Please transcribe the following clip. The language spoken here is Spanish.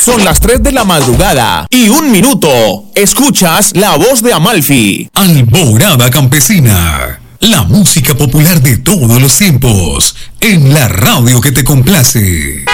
Son las 3 de la madrugada y 1 minuto. Escuchas la voz de Amalfi. Alborada Campesina. La música popular de todos los tiempos. En la radio que te complace.